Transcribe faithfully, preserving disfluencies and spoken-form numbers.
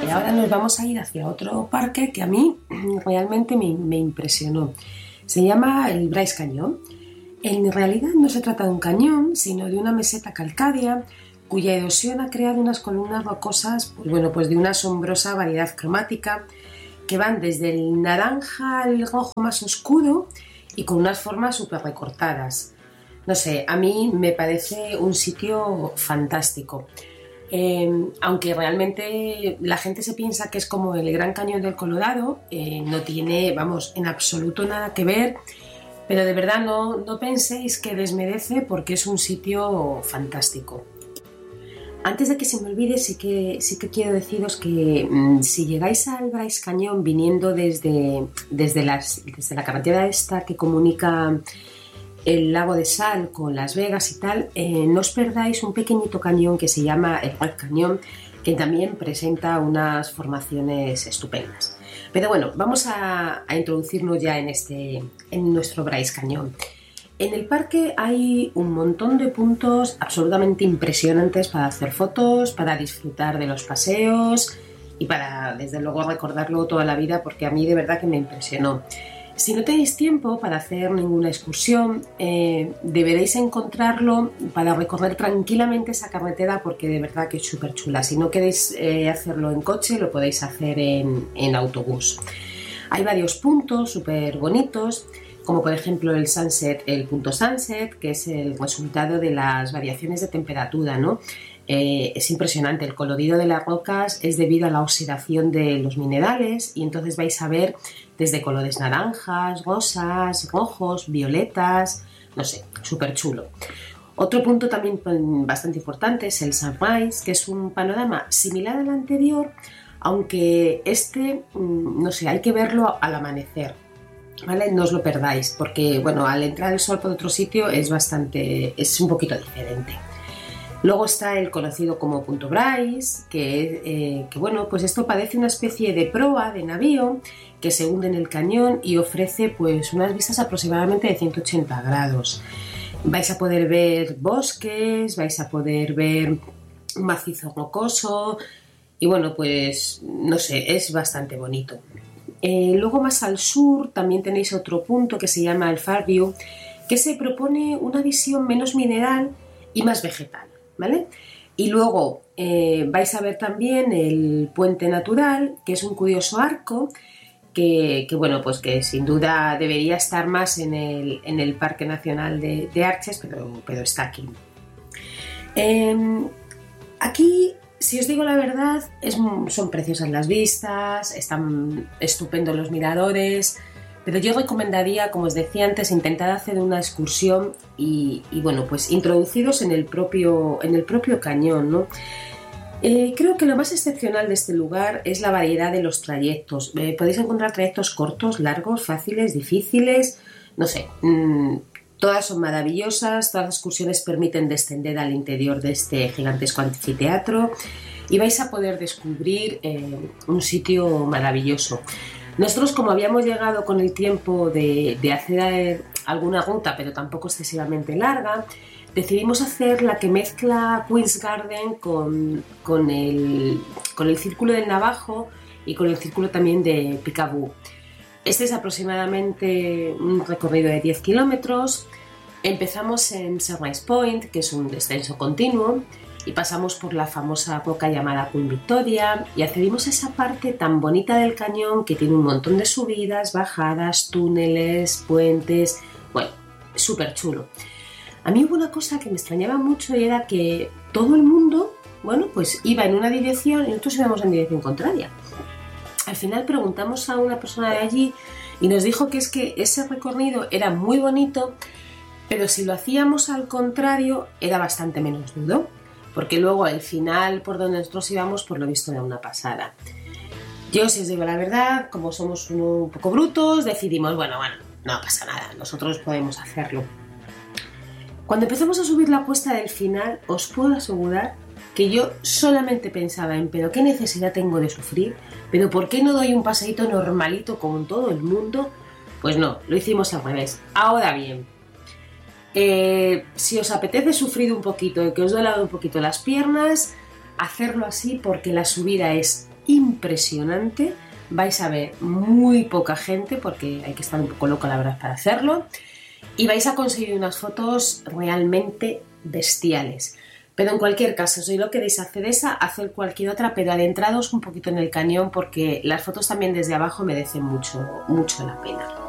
Y ahora nos vamos a ir hacia otro parque que a mí realmente me, me impresionó. Se llama el Bryce Canyon. En realidad no se trata de un cañón, sino de una meseta calcárea cuya erosión ha creado unas columnas rocosas, pues bueno, pues de una asombrosa variedad cromática que van desde el naranja al rojo más oscuro y con unas formas súper recortadas. No sé, a mí me parece un sitio fantástico. Eh, aunque realmente la gente se piensa que es como el Gran Cañón del Colorado, eh, no tiene, vamos, en absoluto nada que ver, pero de verdad no, no penséis que desmerece porque es un sitio fantástico. Antes de que se me olvide, sí que, sí que quiero deciros que mmm, si llegáis al Bryce Canyon viniendo desde, desde, las, desde la carretera esta que comunica el lago de Sal con Las Vegas y tal, eh, no os perdáis un pequeñito cañón que se llama el Red Cañón, que también presenta unas formaciones estupendas. Pero bueno, vamos a, a introducirnos ya en, este, en nuestro Bryce Canyon. En el parque hay un montón de puntos absolutamente impresionantes para hacer fotos, para disfrutar de los paseos y para, desde luego, recordarlo toda la vida porque a mí de verdad que me impresionó. Si no tenéis tiempo para hacer ninguna excursión, eh, deberéis encontrarlo para recorrer tranquilamente esa carretera porque de verdad que es súper chula. Si no queréis eh, hacerlo en coche, lo podéis hacer en, en autobús. Hay varios puntos súper bonitos, como por ejemplo el sunset, el punto sunset, que es el resultado de las variaciones de temperatura, ¿no? Eh, es impresionante, el colorido de las rocas es debido a la oxidación de los minerales y entonces vais a ver desde colores naranjas, rosas, rojos, violetas, no sé, súper chulo. Otro punto también bastante importante es el sunrise, que es un panorama similar al anterior, aunque este, no sé, hay que verlo al amanecer, ¿vale? No os lo perdáis, porque bueno, al entrar el sol por otro sitio es bastante, es un poquito diferente. Luego está el conocido como Punto Bryce, que, eh, que bueno, pues esto parece una especie de proa de navío que se hunde en el cañón y ofrece pues unas vistas aproximadamente de ciento ochenta grados. Vais a poder ver bosques, vais a poder ver un macizo rocoso y bueno, pues no sé, es bastante bonito. Eh, luego más al sur también tenéis otro punto que se llama el Fairview, que se propone una visión menos mineral y más vegetal, ¿vale? Y luego eh, vais a ver también el puente natural, que es un curioso arco que, que bueno, pues que sin duda debería estar más en el, en el Parque Nacional de, de Arches, pero, pero está aquí. Eh, aquí, si os digo la verdad, es, son preciosas las vistas, están estupendos los miradores, pero yo recomendaría, como os decía antes, intentar hacer una excursión y, y bueno, pues introduciros en el propio, en el propio cañón, ¿no? Eh, creo que lo más excepcional de este lugar es la variedad de los trayectos. Eh, podéis encontrar trayectos cortos, largos, fáciles, difíciles, no sé. Mmm, todas son maravillosas, todas las excursiones permiten descender al interior de este gigantesco anfiteatro y vais a poder descubrir eh, un sitio maravilloso. Nosotros, como habíamos llegado con el tiempo de, de hacer alguna ruta, pero tampoco excesivamente larga, decidimos hacer la que mezcla Queen's Garden con, con, el, con el Círculo del Navajo y con el Círculo también de Picaboo. Este es aproximadamente un recorrido de diez kilómetros. Empezamos en Sunrise Point, que es un descenso continuo, y pasamos por la famosa roca llamada Queen Victoria y accedimos a esa parte tan bonita del cañón que tiene un montón de subidas, bajadas, túneles, puentes, bueno, súper chulo. A mí hubo una cosa que me extrañaba mucho y era que todo el mundo, bueno, pues iba en una dirección y nosotros íbamos en dirección contraria. Al final preguntamos a una persona de allí y nos dijo que es que ese recorrido era muy bonito, pero si lo hacíamos al contrario era bastante menos duro, porque luego el final por donde nosotros íbamos por lo visto era una pasada. Yo, si os digo la verdad, como somos un poco brutos, decidimos, bueno, bueno, no pasa nada, nosotros podemos hacerlo. Cuando empezamos a subir la cuesta del final, os puedo asegurar que yo solamente pensaba en pero qué necesidad tengo de sufrir, pero por qué no doy un paseíto normalito como todo el mundo. Pues no, lo hicimos al revés. Ahora bien, eh, si os apetece sufrir un poquito y que os duela un poquito las piernas, hacerlo así porque la subida es impresionante. Vais a ver muy poca gente porque hay que estar un poco loco la verdad para hacerlo y vais a conseguir unas fotos realmente bestiales. Pero en cualquier caso, si lo queréis hacer esa, hacer cualquier otra, pero adentrados un poquito en el cañón porque las fotos también desde abajo merecen mucho, mucho la pena.